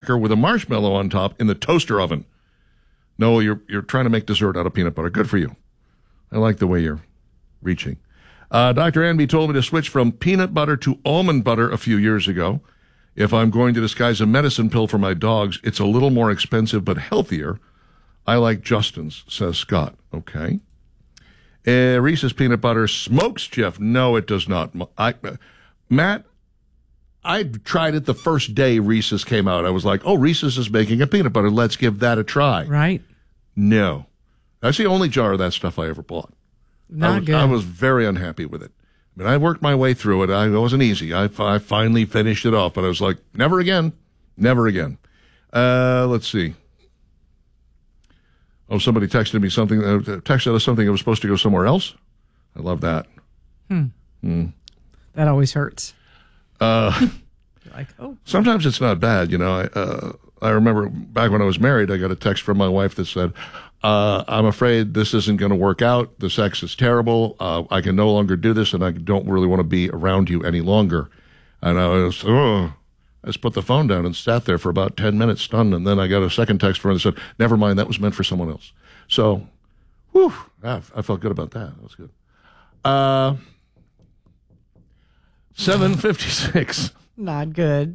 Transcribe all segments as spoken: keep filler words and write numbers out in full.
cracker with a marshmallow on top in the toaster oven. No, you're you're trying to make dessert out of peanut butter. Good for you. I like the way you're reaching. Uh, Doctor Anby told me to switch from peanut butter to almond butter a few years ago. If I'm going to disguise a medicine pill for my dogs, it's a little more expensive but healthier. I like Justin's, says Scott. Okay. Uh, Reese's peanut butter smokes, Jeff. No, it does not. I, uh, Matt, I tried it the first day Reese's came out. I was like, oh, Reese's is making a peanut butter. Let's give that a try. Right. No. That's the only jar of that stuff I ever bought. Not I was, good. I was very unhappy with it. I mean, I worked my way through it. I, it wasn't easy. I, I finally finished it off, but I was like, never again. Never again. Uh, let's see. Oh, somebody texted me something, uh, texted us something that was supposed to go somewhere else. I love that. Hmm. Hmm. That always hurts. Uh, like, oh. Sometimes it's not bad. You know, I, uh, I remember back when I was married, I got a text from my wife that said, uh, I'm afraid this isn't going to work out. The sex is terrible. Uh, I can no longer do this, and I don't really want to be around you any longer. And I was, oh, I just put the phone down and sat there for about ten minutes stunned, and then I got a second text from her that said, never mind, that was meant for someone else. So, whew, I, I felt good about that. That was good. Uh, seven fifty-six. Not good.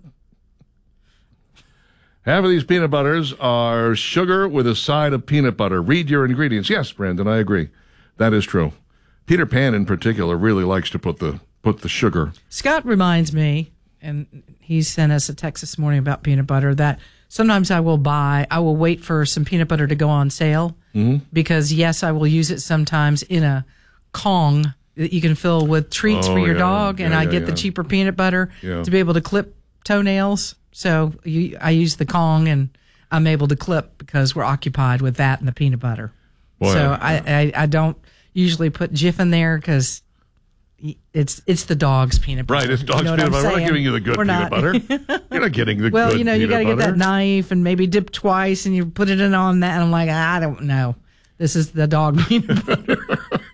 Half of these peanut butters are sugar with a side of peanut butter. Read your ingredients. Yes, Brandon, I agree. That is true. Peter Pan, in particular, really likes to put the put the sugar. Scott reminds me, and he sent us a text this morning about peanut butter, that sometimes I will buy, I will wait for some peanut butter to go on sale, mm-hmm. because, yes, I will use it sometimes in a Kong that you can fill with treats oh, for your yeah. dog, and yeah, I yeah, get yeah. the cheaper peanut butter yeah. to be able to clip toenails. So you, I use the Kong, and I'm able to clip because we're occupied with that and the peanut butter. Boy, so yeah. I, I, I don't usually put Jif in there because it's it's the dog's peanut butter. Right, it's dog's you know peanut butter. We're saying? not giving you the good We're peanut not. butter. You're not getting the well, good you know, you got to get that knife and maybe dip twice, and you put it in on that. And I'm like, I don't know. This is the dog peanut butter.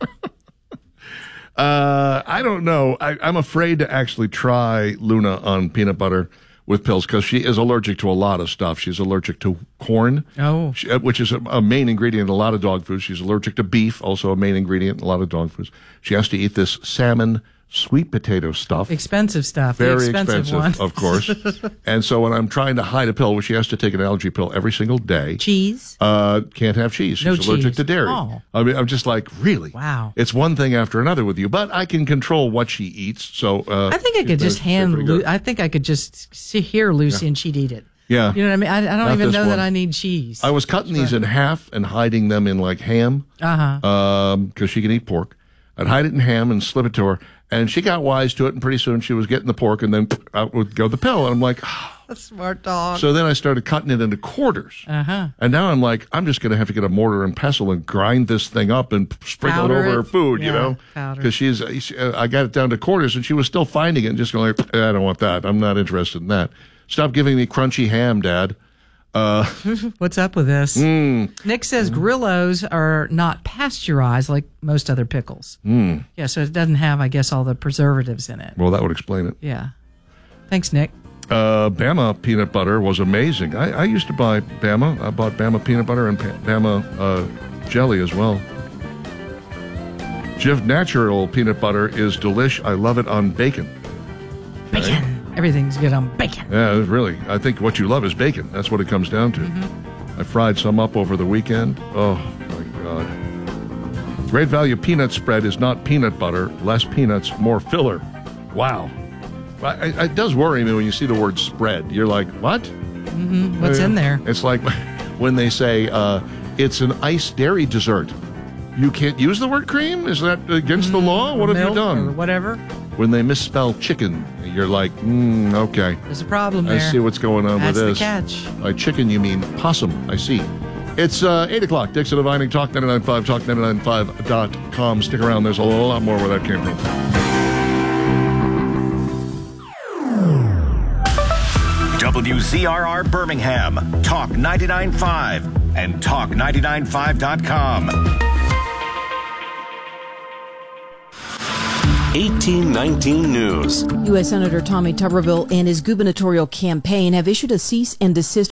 uh, I don't know. I, I'm afraid to actually try Luna on peanut butter with pills because she is allergic to a lot of stuff. She's allergic to corn, oh, she, which is a, a main ingredient in a lot of dog foods. She's allergic to beef, also a main ingredient in a lot of dog foods. She has to eat this salmon sweet potato stuff. Expensive stuff. Very the expensive, expensive, one. of course. And so when I'm trying to hide a pill, which she has to take an allergy pill every single day. Cheese? Uh, can't have cheese. She's no allergic cheese. to dairy. Oh. I mean, I'm just like, really? Wow. It's one thing after another with you, but I can control what she eats. So uh, I think I could just hand. Lu- I think I could just see here Lucy, yeah. and she'd eat it. Yeah. You know what I mean? I, I don't Not even know one. that I need cheese. I was cutting these in half and hiding them in like ham. Uh-huh. Um, because she can eat pork. I'd hide it in ham and slip it to her. And she got wise to it, and pretty soon she was getting the pork, and then out would go the pill. And I'm like, oh. A smart dog. So then I started cutting it into quarters. Uh-huh. And now I'm like, I'm just going to have to get a mortar and pestle and grind this thing up and sprinkle Powder it over it. her food, yeah, you know? Because she's, I got it down to quarters, and she was still finding it and just going, like, I don't want that. I'm not interested in that. Stop giving me crunchy ham, Dad. Uh, What's up with this? Mm, Nick says Grillos are not pasteurized like most other pickles. Mm. Yeah, so it doesn't have, I guess, all the preservatives in it. Well, that would explain it. Yeah. Thanks, Nick. Uh, Bama peanut butter was amazing. I, I used to buy Bama. I bought Bama peanut butter and pa- Bama uh, jelly as well. Jif Natural peanut butter is delish. I love it on bacon. Bacon. Right? Everything's good on bacon. Yeah, really. I think what you love is bacon. That's what it comes down to. Mm-hmm. I fried some up over the weekend. Oh, my God. Great Value peanut spread is not peanut butter. Less peanuts, more filler. Wow. I, I, it does worry me when you see the word spread. You're like, what? Mm-hmm. What's uh, in there? It's like when they say uh, it's an iced dairy dessert. You can't use the word cream? Is that against mm-hmm. the law? What or have you done? Or whatever. When they misspell chicken, you're like, mm, okay. There's a problem there. I see what's going on That's with this. That's the catch. By chicken, you mean possum. I see. It's uh, eight o'clock. Dixon and Vining, Talk nine nine five, talk nine nine five dot com. Stick around. There's a lot more where that came from. W Z R R Birmingham, Talk ninety-nine point five, and talk nine nine five dot com. eighteen nineteen News. U S Senator Tommy Tuberville and his gubernatorial campaign have issued a cease and desist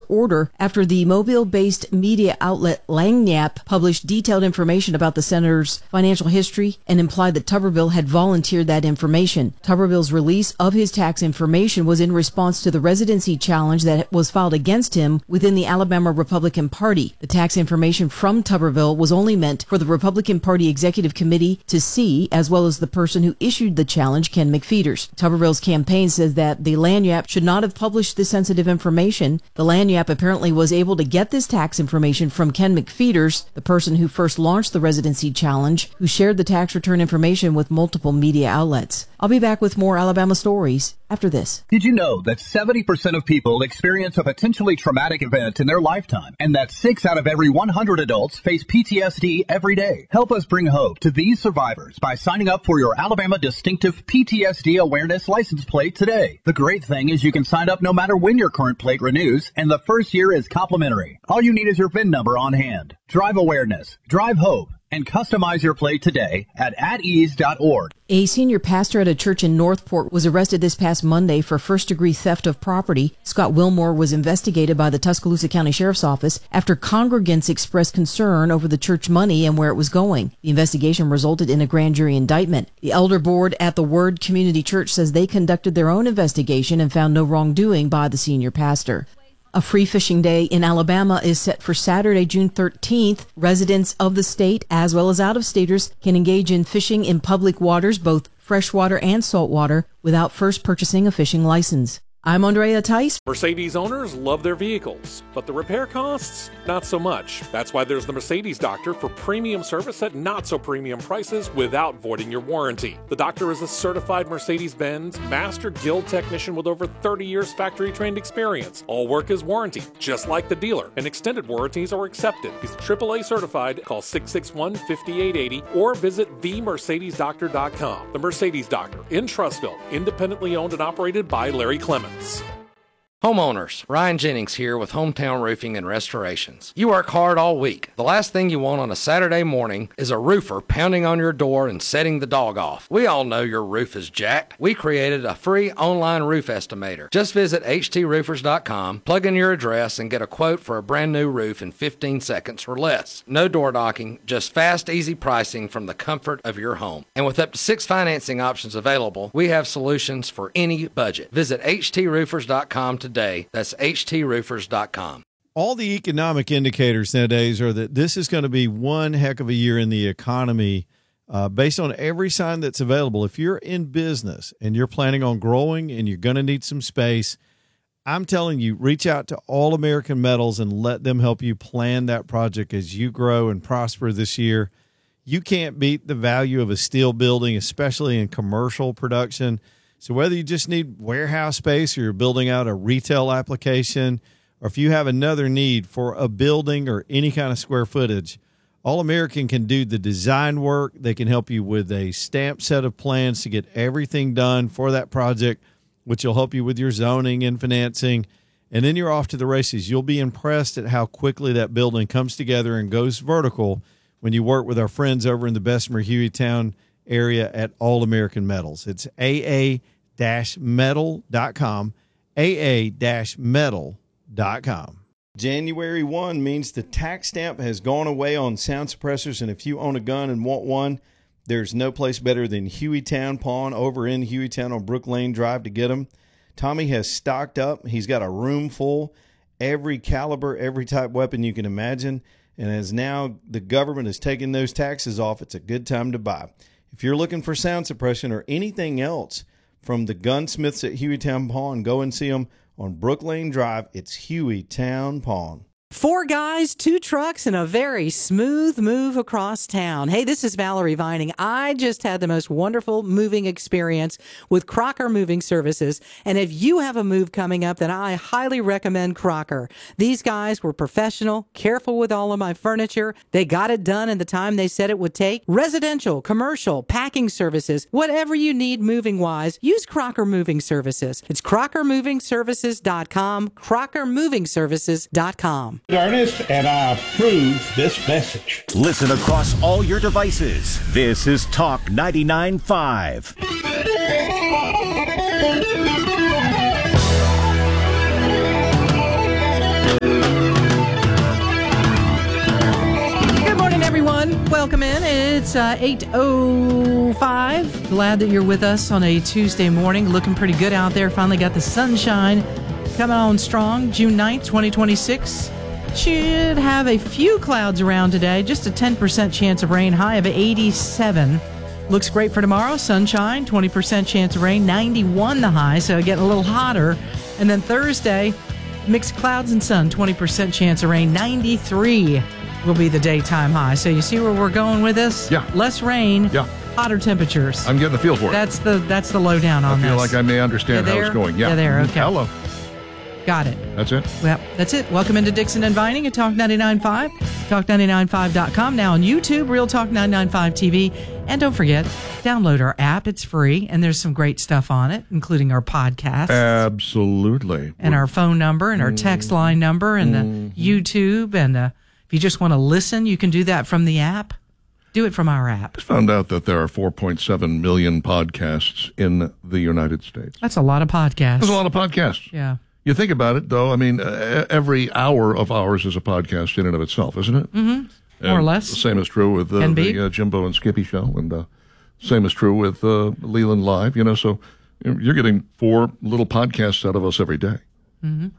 order after the Mobile-based media outlet Lagniappe published detailed information about the senator's financial history and implied that Tuberville had volunteered that information. Tuberville's release of his tax information was in response to the residency challenge that was filed against him within the Alabama Republican Party. The tax information from Tuberville was only meant for the Republican Party Executive Committee to see, as well as the person who issued the challenge, Ken McPheeters. Tuberville's campaign says that the Lagniappe should not have published this sensitive information. The Lagniappe apparently was able to get this tax information from Ken McPheeters, the person who first launched the residency challenge, who shared the tax return information with multiple media outlets. I'll be back with more Alabama stories after this. Did you know that seventy percent of people experience a potentially traumatic event in their lifetime, and that six out of every one hundred adults face P T S D every day? Help us bring hope to these survivors by signing up for your Alabama Distinctive P T S D Awareness license plate today. The great thing is you can sign up no matter when your current plate renews, and the first year is complimentary. All you need is your V I N number on hand. Drive awareness, drive hope, and customize your plate today at at ease dot org. A senior pastor at a church in Northport was arrested this past Monday for first-degree theft of property. Scott Wilmore was investigated by the Tuscaloosa County Sheriff's Office after congregants expressed concern over the church money and where it was going. The investigation resulted in a grand jury indictment. The elder board at the Word Community Church says they conducted their own investigation and found no wrongdoing by the senior pastor. A free fishing day in Alabama is set for Saturday, June thirteenth. Residents of the state, as well as out-of-staters, can engage in fishing in public waters, both freshwater and saltwater, without first purchasing a fishing license. I'm Andrea Tice. Mercedes owners love their vehicles, but the repair costs, not so much. That's why there's the Mercedes Doctor for premium service at not-so-premium prices without voiding your warranty. The Doctor is a certified Mercedes-Benz Master Guild technician with over thirty years factory-trained experience. All work is warranty, just like the dealer, and extended warranties are accepted. He's triple A certified. Call six six one, five eight eight zero or visit the mercedes doctor dot com. The Mercedes Doctor in Trussville, independently owned and operated by Larry Clemens. Homeowners, Ryan Jennings here with Hometown Roofing and Restorations. You work hard all week. The last thing you want on a Saturday morning is a roofer pounding on your door and setting the dog off. We all know your roof is jacked. We created a free online roof estimator. Just visit h t roofers dot com, plug in your address, and get a quote for a brand new roof in fifteen seconds or less. No door knocking, just fast, easy pricing from the comfort of your home. And with up to six financing options available, we have solutions for any budget. Visit h t roofers dot com today. Today. That's h t roofers dot com. All the economic indicators nowadays are that this is going to be one heck of a year in the economy uh, based on every sign that's available. If you're in business and you're planning on growing and you're going to need some space, I'm telling you, reach out to All American Metals and let them help you plan that project as you grow and prosper this year. You can't beat the value of a steel building, especially in commercial production. So whether you just need warehouse space or you're building out a retail application, or if you have another need for a building or any kind of square footage, All American can do the design work. They can help you with a stamped set of plans to get everything done for that project, which will help you with your zoning and financing. And then you're off to the races. You'll be impressed at how quickly that building comes together and goes vertical when you work with our friends over in the Bessemer Hueytown area at All American Metals. It's a a dash metal dot com, a a dash metal dot com. January first means the tax stamp has gone away on sound suppressors, and if you own a gun and want one, there's no place better than Hueytown Pawn over in Hueytown on Brook Lane Drive to get them. Tommy has stocked up. He's got a room full, every caliber, every type weapon you can imagine, and as now the government is taking those taxes off, it's a good time to buy. If you're looking for sound suppression or anything else from the gunsmiths at Hueytown Pawn, go and see them on Brook Lane Drive. It's Hueytown Pawn. Four guys, two trucks, and a very smooth move across town. Hey, this is Valerie Vining. I just had the most wonderful moving experience with Crocker Moving Services. And if you have a move coming up, then I highly recommend Crocker. These guys were professional, careful with all of my furniture. They got it done in the time they said it would take. Residential, commercial, packing services, whatever you need moving-wise, use Crocker Moving Services. It's crocker moving services dot com, crocker moving services dot com. Ernest, and I approve this message. Listen across all your devices. This is Talk ninety-nine point five. welcome in. It's uh, eight oh five. Glad that you're with us on a Tuesday morning. Looking pretty good out there. Finally got the sunshine coming on strong. June ninth, twenty twenty-six. Should have a few clouds around today. Just a ten percent chance of rain. High of eighty-seven. Looks great for tomorrow. Sunshine, twenty percent chance of rain. ninety-one the high, so getting a little hotter. And then Thursday, mixed clouds and sun. twenty percent chance of rain. ninety-three will be the daytime high. So you see where we're going with this? Yeah. Less rain. Yeah. Hotter temperatures. I'm getting the feel for it. That's the that's the lowdown on I feel this. like I may understand You're how it's there? going. Yeah. You're there. Okay. Hello. Got it. That's it? Well, that's it. Welcome into Dixon and Vining at Talk ninety-nine point five, talk ninety-nine point five dot com. Now on YouTube, Real Talk nine ninety-five T V. And don't forget, download our app. It's free, and there's some great stuff on it, including our podcast. Absolutely. And our phone number and our text line number and the YouTube. And uh, if you just want to listen, you can do that from the app. Do it from our app. I found out that there are four point seven million podcasts in the United States. That's a lot of podcasts. There's a lot of podcasts. Yeah. You think about it, though, I mean, uh, every hour of ours is a podcast in and of itself, isn't it? Mm-hmm. More or less. The same is true with uh, Can be. the uh, Jimbo and Skippy show, and uh, same is true with uh, Leland Live, you know, so you're getting four little podcasts out of us every day. Mm-hmm.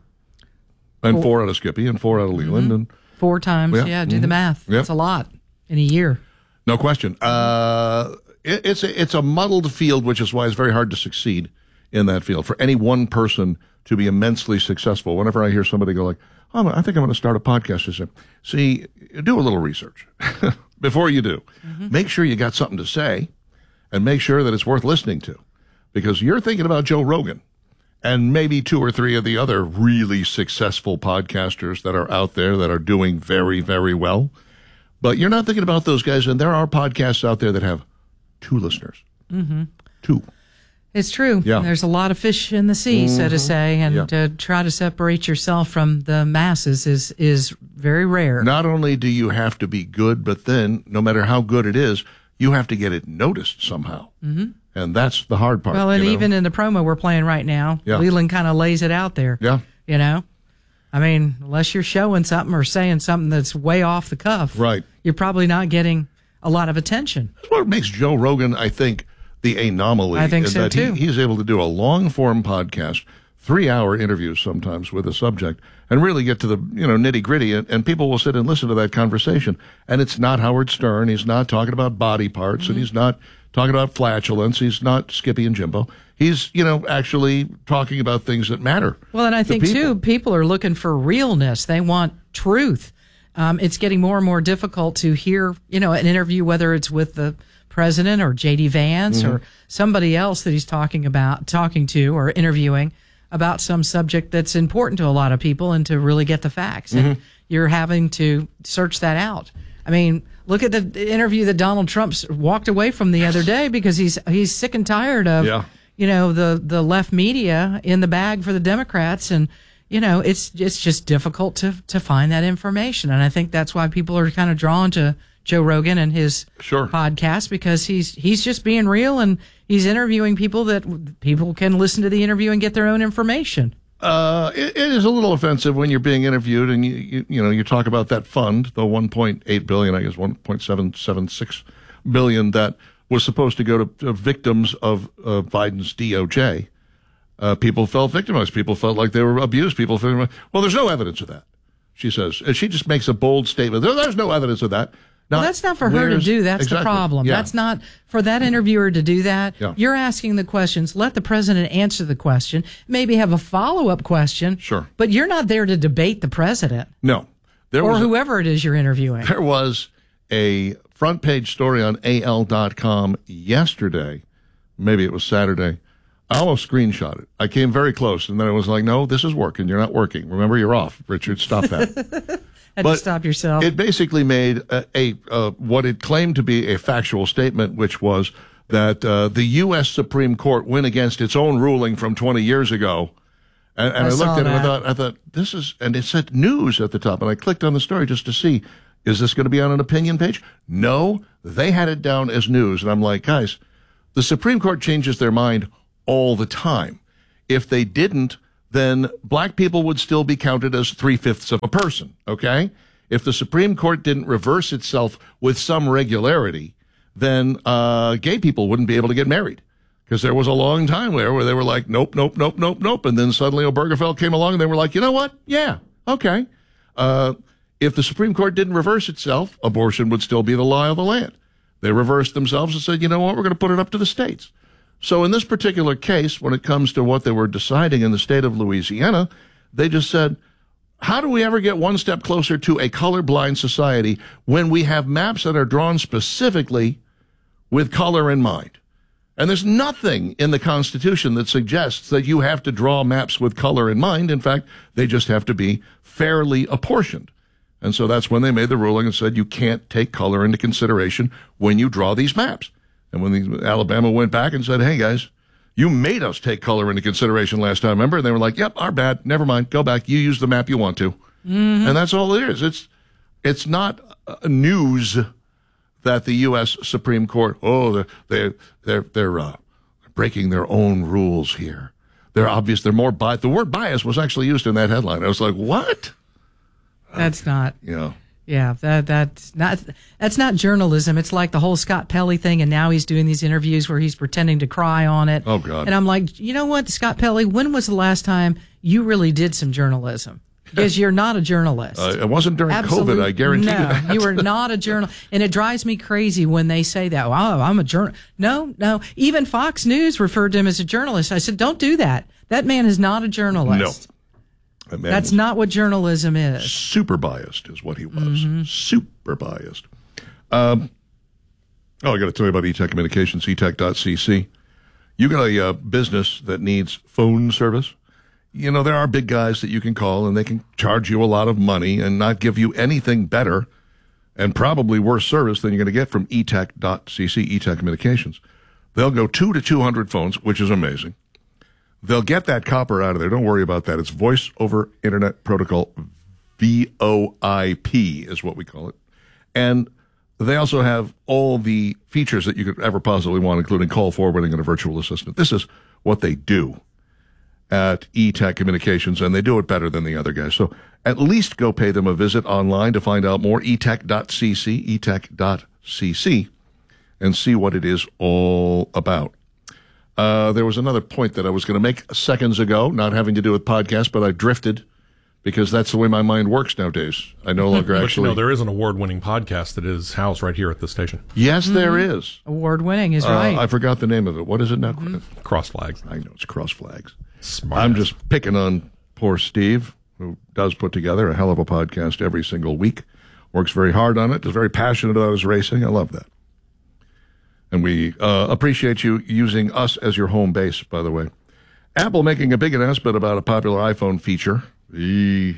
And Four. four out of Skippy and four out of Leland. Mm-hmm. and Four times. Yeah. Yeah, do Mhm. the math. Yeah. That's a lot in a year. No question. Uh, it, it's a, it's a muddled field, which is why it's very hard to succeed in that field. For any one person to be immensely successful, whenever I hear somebody go like, oh, I think I'm going to start a podcast, I say, see, do a little research before you do. Mm-hmm. Make sure you got something to say and make sure that it's worth listening to. Because you're thinking about Joe Rogan and maybe two or three of the other really successful podcasters that are out there that are doing very, very well. But you're not thinking about those guys, and there are podcasts out there that have two listeners. Mm-hmm. Two. It's true. Yeah. There's a lot of fish in the sea, so to Mhm. say, and Yeah. to try to separate yourself from the masses is is very rare. Not only do you have to be good, but then no matter how good it is, you have to get it noticed somehow. hmm And that's the hard part. Well, and you know? even in the promo we're playing right now, Yeah. Leland kind of lays it out there. Yeah. You know? I mean, unless you're showing something or saying something that's way off the cuff, Right. you're probably not getting a lot of attention. That's what makes Joe Rogan, I think, the anomaly. I think in so, that he- too. he's able to do a long-form podcast, three-hour interviews sometimes with a subject, and really get to the you know nitty-gritty, and, and people will sit and listen to that conversation. And it's not Howard Stern. He's not talking about body parts, Mm-hmm. and he's not talking about flatulence. He's not Skippy and Jimbo. He's, you know, actually talking about things that matter. Well, and I to think, people. too, people are looking for realness. They want truth. Um, it's getting more and more difficult to hear, you know, an interview, whether it's with the president or J D Vance Mhm. or somebody else that he's talking about, talking to or interviewing about some subject that's important to a lot of people, and to really get the facts. And Mhm. you're having to search that out. I mean, look at the interview that Donald Trump walked away from the other day because he's he's sick and tired of, Yeah. you know, the the left media in the bag for the Democrats, and you know, it's it's just difficult to to find that information, and I think that's why people are kind of drawn to Joe Rogan and his Sure. podcast, because he's he's just being real, and he's interviewing people that people can listen to the interview and get their own information. Uh, it, it is a little offensive when you're being interviewed and you, you, you know, you talk about that fund, the one point eight billion, I guess one point seven seven six billion that was supposed to go to, to victims of uh, Biden's D O J. Uh, people felt victimized. People felt like they were abused. People felt, well, there's no evidence of that, she says. And she just makes a bold statement. There, there's no evidence of that. Now, Well, that's not for her to where's- do. That's the exactly. problem. Yeah. That's not for that interviewer to do that. Yeah. You're asking the questions. Let the president answer the question. Maybe have a follow-up question. Sure. But you're not there to debate the president No. There or was a- whoever it is you're interviewing. There was a front page story on A L dot com yesterday. Maybe it was Saturday. I almost screenshot it. I came very close, and then I was like, no, this is working. You're not working. Remember, you're off. Richard, stop that. Had But to stop yourself. It basically made a, a uh, what it claimed to be a factual statement, which was that uh, the U S Supreme Court went against its own ruling from twenty years ago. And, and I I, saw looked at it and I that. thought, I thought, this is, and it said news at the top. And I clicked on the story just to see, is this going to be on an opinion page? No, they had it down as news. And I'm like, guys, the Supreme Court changes their mind all the time. If they didn't, then black people would still be counted as three-fifths of a person, okay? if the Supreme Court didn't reverse itself with some regularity, then uh, gay people wouldn't be able to get married. Because there was a long time there where they were like, nope, nope, nope, nope, nope. And then suddenly Obergefell came along and they were like, you know what? Yeah, okay. Uh, if the Supreme Court didn't reverse itself, abortion would still be the law of the land. They reversed themselves and said, you know what? We're going to put it up to the states. So in this particular case, when it comes to what they were deciding in the state of Louisiana, they just said, how do we ever get one step closer to a colorblind society when we have maps that are drawn specifically with color in mind? And there's nothing in the Constitution that suggests that you have to draw maps with color in mind. In fact, they just have to be fairly apportioned. And so that's when they made the ruling and said you can't take color into consideration when you draw these maps. And when the, Alabama went back and said, hey, guys, you made us take color into consideration last time, remember? And they were like, yep, our bad. Never mind. Go back. You use the map you want to. Mm-hmm. And that's all it is. It's, it's not uh, news that the U S Supreme Court, oh, they're they're they're, they're uh, breaking their own rules here. They're obvious. They're more biased. The word bias was actually used in that headline. I was like, what? That's uh, not. You know. Yeah, that that's not that's not journalism. It's like the whole Scott Pelley thing, and now he's doing these interviews where he's pretending to cry on it. Oh God! And I'm like, you know what, Scott Pelley? When was the last time you really did some journalism? Because you're not a journalist. Uh, it wasn't during Absolute, COVID, I guarantee no, you that. You were not a journalist. And it drives me crazy when they say that. Oh, I'm a journal. No, no. Even Fox News referred to him as a journalist. I said, don't do that. That man is not a journalist. No. That That's not what journalism is. Super biased is what he was. Mm-hmm. Super biased. Um, oh, I got to tell you about eTech Communications, e tech dot c c. You got a uh, business that needs phone service. You know, there are big guys that you can call and they can charge you a lot of money and not give you anything better and probably worse service than you're going to get from e tech dot c c, eTech Communications. They'll go two to two hundred phones, which is amazing. They'll get that copper out of there. Don't worry about that. It's Voice over Internet Protocol, V O I P is what we call it. And they also have all the features that you could ever possibly want, including call forwarding and a virtual assistant. This is what they do at eTech Communications, and they do it better than the other guys. So at least go pay them a visit online to find out more, e tech dot c c, e tech dot c c, and see what it is all about. Uh, there was another point that I was going to make seconds ago, not having to do with podcasts, but I drifted because that's the way my mind works nowadays. I no longer but actually... you know, there is an award-winning podcast that is housed right here at the station. Yes, mm-hmm. there is. Award-winning is uh, right. I forgot the name of it. What is it now? Mm-hmm. Cross Flags. I know, it's Cross Flags. Smart. I'm just picking on poor Steve, who does put together a hell of a podcast every single week. Works very hard on it. Is very passionate about his racing. I love that. And we uh, appreciate you using us as your home base, by the way. Apple making a big announcement about a popular iPhone feature. E-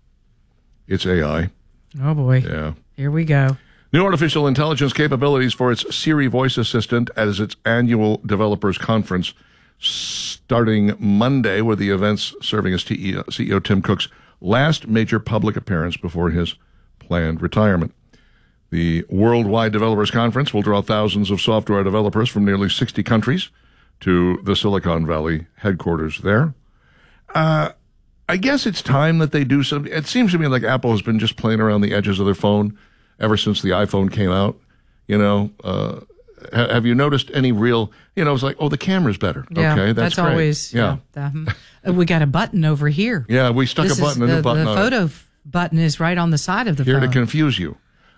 it's A I. Oh, boy. Yeah. Here we go. New artificial intelligence capabilities for its Siri voice assistant as its annual developers conference starting Monday, with the events serving as C E O Tim Cook's last major public appearance before his planned retirement. The Worldwide Developers Conference will draw thousands of software developers from nearly sixty countries to the Silicon Valley headquarters there. Uh, I guess it's time that they do something. It seems to me like Apple has been just playing around the edges of their phone ever since the iPhone came out. You know, uh, ha- have you noticed any real, you know, it's like, oh, the camera's better. Yeah, okay, that's, that's great. always, yeah. yeah. Um, we got a button over here. Yeah, we stuck this a button, is, a new the, button the on photo it. f- button is right on the side of the Here phone. to confuse you.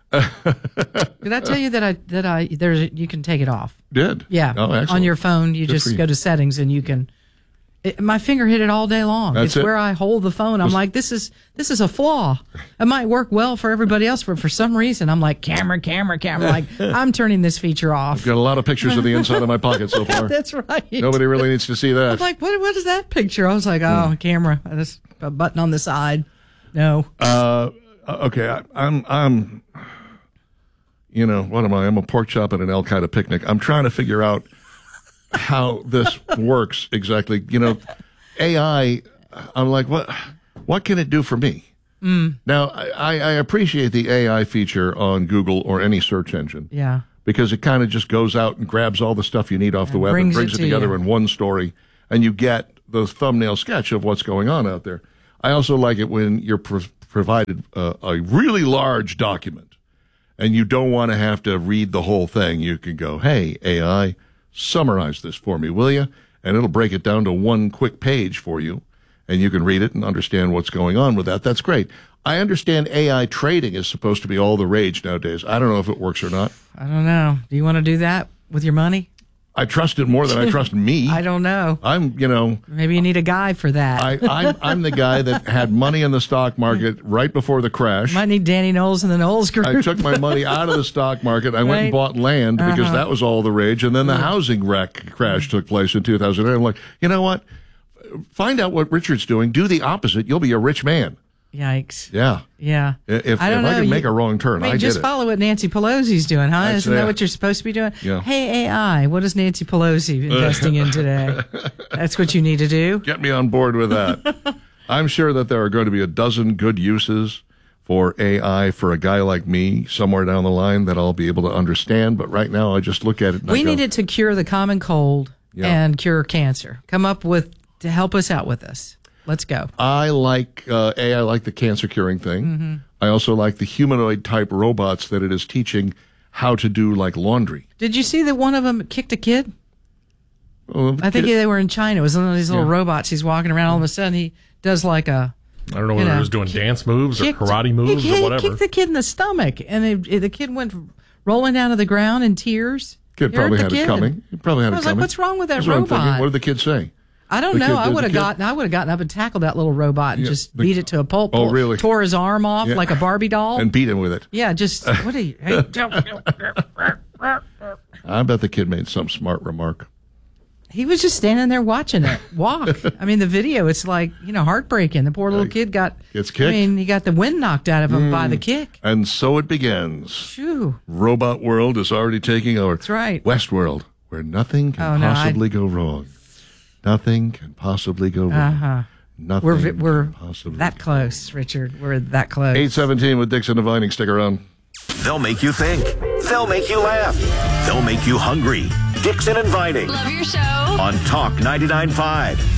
Did I tell you that I that I there's you can take it off? Did yeah? Oh, excellent. On your phone, you Good just you. go to settings and you can. It, my finger hit it all day long. That's it's it. where I hold the phone. I'm Was, like, this is this is a flaw. It might work well for everybody else, but for some reason, I'm like, camera, camera, camera. Like, I'm turning this feature off. I've got a lot of pictures of the inside of my pocket so far. That's right. Nobody really needs to see that. I'm like, what? What is that picture? I was like, oh, Hmm. camera. There's a button on the side. No. Uh, okay, I, I'm I'm. You know, what am I? I'm a pork chop at an Al Qaeda picnic. I'm trying to figure out how this works exactly. You know, A I, I'm like, what What can it do for me? Mm. Now, I, I appreciate the A I feature on Google or any search engine. Yeah. Because it kind of just goes out and grabs all the stuff you need off the web and brings brings it it to together you. in one story, and you get the thumbnail sketch of what's going on out there. I also like it when you're pre- provided uh, a really large document and you don't want to have to read the whole thing, you can go, hey, A I, summarize this for me, will you? And it'll break it down to one quick page for you, and you can read it and understand what's going on with that. That's great. I understand A I trading is supposed to be all the rage nowadays. I don't know if it works or not. I don't know. Do you want to do that with your money? I trust it more than I trust me. I don't know. I'm, you know. Maybe you need a guy for that. I, I'm, I'm the guy that had money in the stock market right before the crash. Might need Danny Knowles and the Knowles Group. I took my money out of the stock market. I right. went and bought land because uh-huh. that was all the rage. And then the housing wreck crash took place in two thousand eight. I'm like, you know what? Find out what Richard's doing. Do the opposite. You'll be a rich man. Yikes. Yeah. Yeah. If I, don't if know. I could you, make a wrong turn, I, mean, I just did it. follow what Nancy Pelosi's doing, huh? I'd Isn't say, that what you're supposed to be doing? Yeah. Hey, A I, what is Nancy Pelosi investing in today? That's what you need to do. Get me on board with that. I'm sure that there are going to be a dozen good uses for A I for a guy like me somewhere down the line that I'll be able to understand. But right now, I just look at it and we I go, need it to cure the common cold yeah. and cure cancer. Come up with, to help us out with this. Let's go. I like, uh, A, I like the cancer curing thing. Mm-hmm. I also like the humanoid type robots that it is teaching how to do like laundry. Did you see that one of them kicked a kid? Well, I think kid, they were in China. It was one of these little yeah. robots. He's walking around. All of a sudden, he does like a. I don't know whether he was doing kick, dance moves kicked, or karate moves he, or whatever. He kicked the kid in the stomach, and it, the kid went rolling down to the ground in tears. Kid you probably the had kid. it coming. He probably had I was it coming. like, what's wrong with that That's what I'm robot? thinking. What did the kid say? I don't The know. kid- I the would have kid- gotten. I would have gotten up and tackled that little robot and Yeah, just the- beat it to a pulp. Oh, really? Tore his arm off Yeah. like a Barbie doll. And beat him with it. Yeah, just what are you? Hey, I bet the kid made some smart remark. he was just standing there watching it walk. I mean, the video. It's like you know, heartbreaking. The poor little kid got. Gets kicked. I mean, he got the wind knocked out of him Mm. by the kick. And so it begins. Phew. Robot world is already taking over. That's right. Westworld, where nothing can Oh, no, possibly go wrong. Nothing can possibly go wrong. Uh huh. Nothing We're vi- we're can possibly that close, Richard. We're that close. eight seventeen with Dixon and Vining. Stick around. They'll make you think. They'll make you laugh. They'll make you hungry. Dixon and Vining. Love your show. On Talk ninety-nine point five.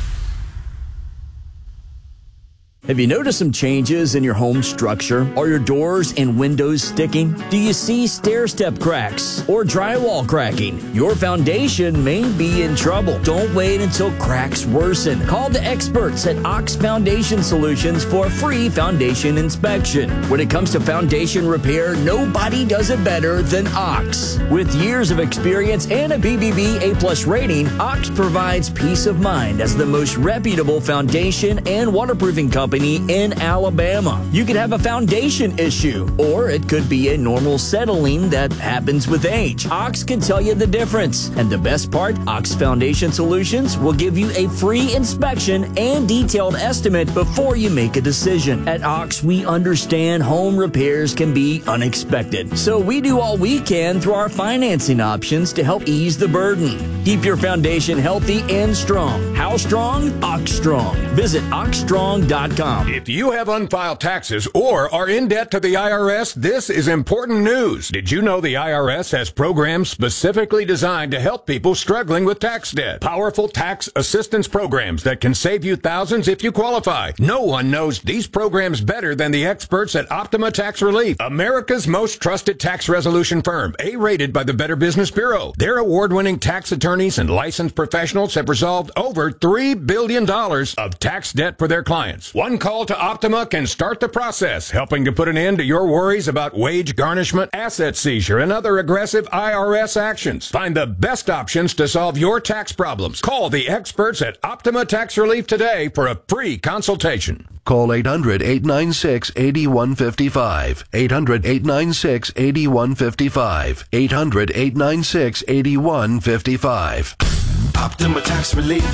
Have you noticed some changes in your home structure? Are your doors and windows sticking? Do you see stair-step cracks or drywall cracking? Your foundation may be in trouble. Don't wait until cracks worsen. Call the experts at Ox Foundation Solutions for a free foundation inspection. When it comes to foundation repair, nobody does it better than Ox. With years of experience and a B B B A plus rating, Ox provides peace of mind as the most reputable foundation and waterproofing company in Alabama. You could have a foundation issue, or it could be a normal settling that happens with age. Ox can tell you the difference. And the best part, Ox Foundation Solutions will give you a free inspection and detailed estimate before you make a decision. At Ox, we understand home repairs can be unexpected. So we do all we can through our financing options to help ease the burden. Keep your foundation healthy and strong. How strong? Ox Strong. Visit ox strong dot com. If you have unfiled taxes or are in debt to the I R S, this is important news. Did you know the I R S has programs specifically designed to help people struggling with tax debt? Powerful tax assistance programs that can save you thousands if you qualify. No one knows these programs better than the experts at Optima Tax Relief, America's most trusted tax resolution firm, A-rated by the Better Business Bureau. Their award-winning tax attorneys and licensed professionals have resolved over three billion dollars of tax debt for their clients. One call to Optima can start the process, helping to put an end to your worries about wage garnishment, asset seizure, and other aggressive I R S actions. Find the best options to solve your tax problems. Call the experts at Optima Tax Relief today for a free consultation. Call eight hundred, eight nine six, eight one five five. eight hundred, eight nine six, eight one five five. eight hundred, eight nine six, eight one five five. Optima Tax Relief.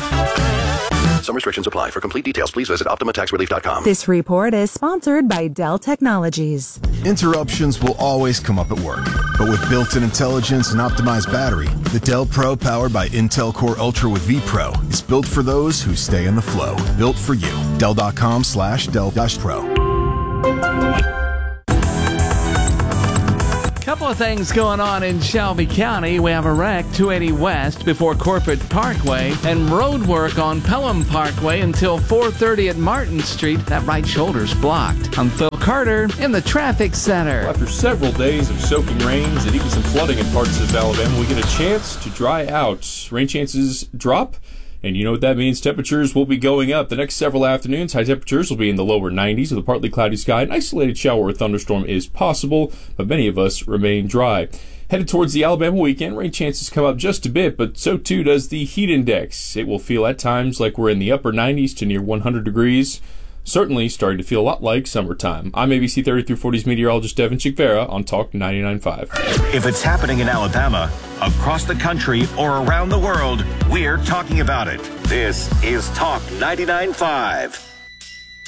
Some restrictions apply. For complete details, please visit optima tax relief dot com. This report is sponsored by Dell Technologies. Interruptions will always come up at work, but with built-in intelligence and optimized battery, the Dell Pro powered by Intel Core Ultra with vPro is built for those who stay in the flow. Built for you. Dell.com slash Dell Pro. Couple of things going on in Shelby County. We have a wreck two eighty west before Corporate Parkway and road work on Pelham Parkway until four thirty at Martin Street. That right shoulder's blocked. I'm Phil Carter in the traffic center. After several days of soaking rains and even some flooding in parts of Alabama, we get a chance to dry out. Rain chances drop. And you know what that means? Temperatures will be going up. The next several afternoons, high temperatures will be in the lower nineties with a partly cloudy sky. An isolated shower or thunderstorm is possible, but many of us remain dry. Headed towards the Alabama weekend, rain chances come up just a bit, but so too does the heat index. It will feel at times like we're in the upper nineties to near one hundred degrees. Certainly starting to feel a lot like summertime. I'm A B C thirty through forty's meteorologist Devin Chikvera on Talk ninety-nine point five. If it's happening in Alabama, across the country, or around the world, we're talking about it. This is Talk ninety-nine point five.